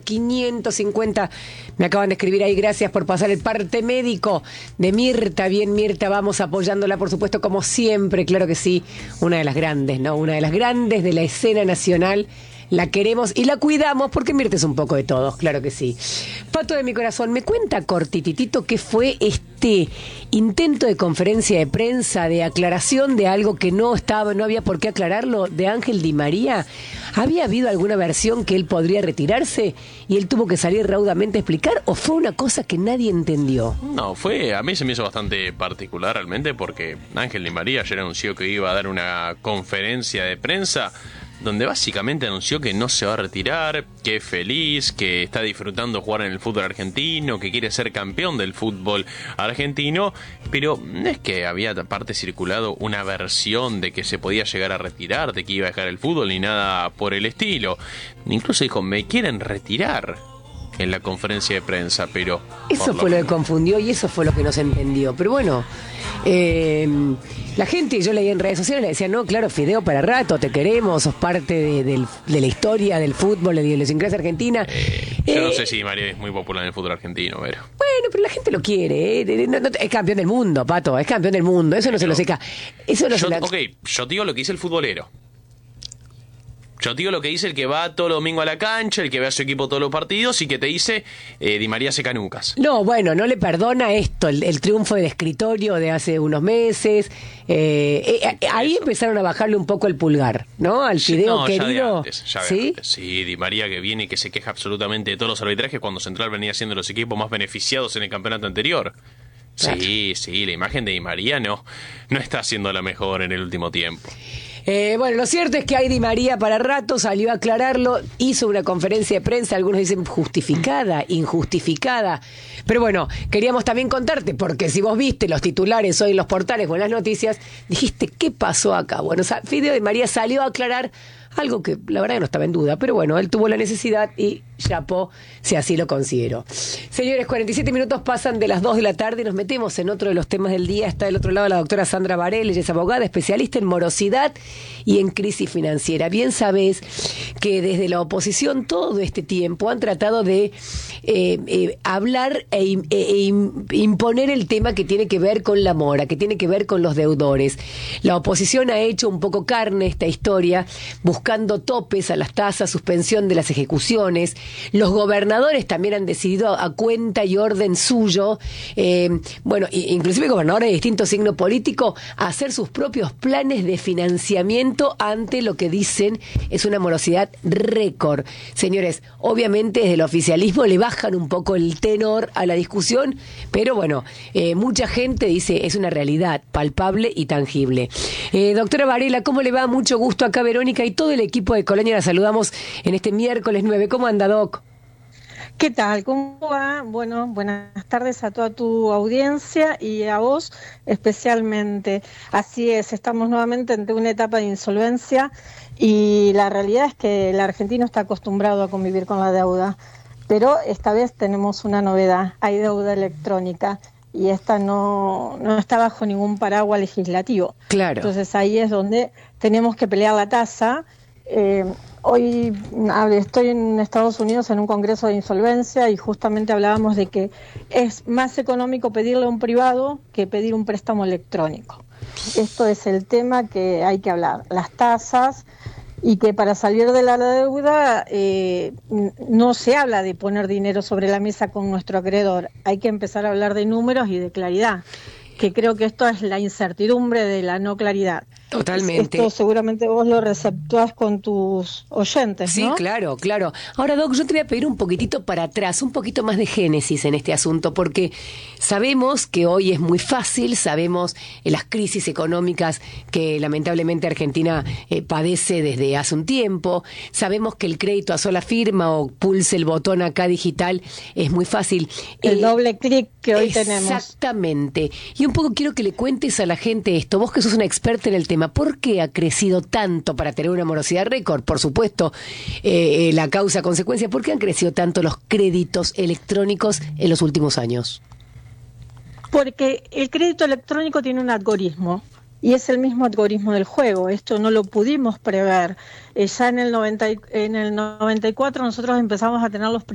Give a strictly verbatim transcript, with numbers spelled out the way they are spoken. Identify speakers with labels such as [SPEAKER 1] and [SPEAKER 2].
[SPEAKER 1] quinientos cincuenta. Me acaban de escribir ahí, gracias por pasar el parte médico de Mirta. Bien, Mirta, vamos apoyándola, por supuesto, como siempre, claro que sí. Una de las grandes, ¿no? Una de las grandes de la escena nacional. La queremos y la cuidamos porque Mirta es un poco de todos, claro que sí. Pato de mi corazón, ¿me cuenta cortititito qué fue este intento de conferencia de prensa, de aclaración de algo que no estaba, no había por qué aclararlo, de Ángel Di María? ¿Había habido alguna versión que él podría retirarse y él tuvo que salir raudamente a explicar, o fue una cosa que nadie entendió?
[SPEAKER 2] No, fue, a mí se me hizo bastante particular realmente, porque Ángel Di María ayer anunció que iba a dar una conferencia de prensa donde básicamente anunció que no se va a retirar, que es feliz, que está disfrutando jugar en el fútbol argentino, que quiere ser campeón del fútbol argentino, pero no es que había aparte circulado una versión de que se podía llegar a retirar, de que iba a dejar el fútbol, ni nada por el estilo. Incluso dijo, me quieren retirar en la conferencia de prensa, pero...
[SPEAKER 1] Eso fue lo que confundió y eso fue lo que no se entendió. Pero bueno, eh, la gente, yo leí en redes sociales, le decía, no, claro, Fideo para rato, te queremos, sos parte de, de, de la historia del fútbol, de la idiosincrasia argentina.
[SPEAKER 2] Eh, yo
[SPEAKER 1] eh,
[SPEAKER 2] no sé si María es muy popular en el fútbol argentino, pero...
[SPEAKER 1] Bueno, pero la gente lo quiere, ¿eh? No, no, es campeón del mundo, Pato, es campeón del mundo, eso no pero, se lo seca. Eso no
[SPEAKER 2] yo,
[SPEAKER 1] se la...
[SPEAKER 2] Ok, yo digo lo que dice el futbolero. Yo te digo lo que dice el que va todo el domingo a la cancha, el que ve a su equipo todos los partidos y que te dice eh, Di María se canucas.
[SPEAKER 1] No, bueno, no le perdona esto, el, el triunfo del escritorio de hace unos meses. Eh, eh, ahí Eso. Empezaron a bajarle un poco el pulgar, ¿no? Al Fideo
[SPEAKER 2] no,
[SPEAKER 1] querido.
[SPEAKER 2] Ya de antes, ya de
[SPEAKER 1] ¿Sí?
[SPEAKER 2] Antes. Sí, Di María que viene y que se queja absolutamente de todos los arbitrajes cuando Central venía siendo los equipos más beneficiados en el campeonato anterior. Claro. Sí, sí, la imagen de Di María no, no está siendo la mejor en el último tiempo.
[SPEAKER 1] Eh, bueno, lo cierto es que hay Di María para rato, salió a aclararlo, hizo una conferencia de prensa, algunos dicen justificada, injustificada, pero bueno, queríamos también contarte, porque si vos viste los titulares hoy en los portales o en las noticias, dijiste, ¿qué pasó acá? Bueno, o sea, Fideo Di María salió a aclarar algo que la verdad que no estaba en duda, pero bueno, él tuvo la necesidad y chapó, si así lo considero. Señores, cuarenta y siete minutos pasan de las dos de la tarde y nos metemos en otro de los temas del día. Está del otro lado la doctora Sandra Varela, ella es abogada, especialista en morosidad y en crisis financiera. Bien sabés que desde la oposición todo este tiempo han tratado de eh, eh, hablar e, e, e imponer el tema que tiene que ver con la mora, que tiene que ver con los deudores. La oposición ha hecho un poco carne esta historia, buscando buscando topes a las tasas, suspensión de las ejecuciones. Los gobernadores también han decidido a cuenta y orden suyo, eh, bueno, inclusive gobernadores de distinto signo político, hacer sus propios planes de financiamiento ante lo que dicen es una morosidad récord. Señores, obviamente desde el oficialismo le bajan un poco el tenor a la discusión, pero bueno, eh, mucha gente dice es una realidad palpable y tangible. Eh, doctora Varela, ¿cómo le va? Mucho gusto acá, Verónica y todo el equipo de Colonia, la saludamos en este miércoles nueve. ¿Cómo anda, Doc?
[SPEAKER 3] ¿Qué tal? ¿Cómo va? Bueno, buenas tardes a toda tu audiencia y a vos especialmente. Así es, estamos nuevamente ante una etapa de insolvencia y la realidad es que el argentino está acostumbrado a convivir con la deuda, pero esta vez tenemos una novedad, hay deuda electrónica. Y esta no, no está bajo ningún paraguas legislativo.
[SPEAKER 1] Claro.
[SPEAKER 3] Entonces ahí es donde tenemos que pelear la tasa. Eh, hoy estoy en Estados Unidos en un congreso de insolvencia y justamente hablábamos de que es más económico pedirle a un privado que pedir un préstamo electrónico. Esto es el tema que hay que hablar, las tasas. Y que para salir de la deuda eh, no se habla de poner dinero sobre la mesa con nuestro acreedor, hay que empezar a hablar de números y de claridad, que creo que esto es la incertidumbre de la no claridad.
[SPEAKER 1] Totalmente.
[SPEAKER 3] Esto seguramente vos lo receptuás con tus oyentes,
[SPEAKER 1] sí,
[SPEAKER 3] ¿no?
[SPEAKER 1] Sí, claro, claro. Ahora, Doc, yo te voy a pedir un poquitito para atrás, un poquito más de génesis en este asunto, porque sabemos que hoy es muy fácil, sabemos eh, las crisis económicas que lamentablemente Argentina eh, padece desde hace un tiempo, sabemos que el crédito a sola firma o pulse el botón acá digital es muy fácil.
[SPEAKER 3] El eh, doble clic que hoy
[SPEAKER 1] exactamente.
[SPEAKER 3] tenemos.
[SPEAKER 1] Exactamente. Y un poco quiero que le cuentes a la gente esto, vos que sos una experta en el tema, ¿por qué ha crecido tanto para tener una morosidad récord? Por supuesto, eh, la causa-consecuencia, ¿por qué han crecido tanto los créditos electrónicos en los últimos años?
[SPEAKER 3] Porque el crédito electrónico tiene un algoritmo. Y es el mismo algoritmo del juego, esto no lo pudimos prever. Eh, ya en el, noventa, en el noventa y cuatro nosotros empezamos a tener los